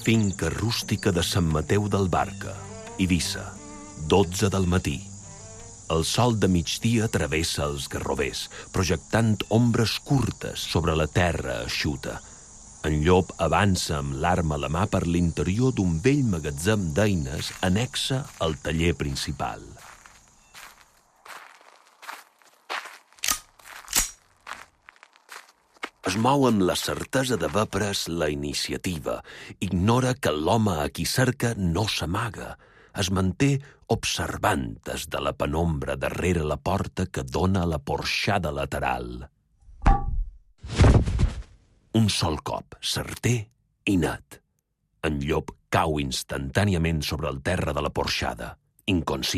Finca rústica de Sant Mateu del Barca, Eivissa, 12 del matí. El sol de migdia travessa els garrovers, projectant ombres curtes sobre la terra eixuta. En Llop avança amb l'arma a la mà per l'interior d'un vell magatzem d'eines anexa al taller principal. Es mou amb la certesa d'haver pres la iniciativa. Ignora que l'home a qui cerca no s'amaga. Es manté observant des de la penombra darrere la porta que dona a la porxada lateral. Un sol cop, certer i net. En Llop cau instantàniament sobre el terra de la porxada, inconscient.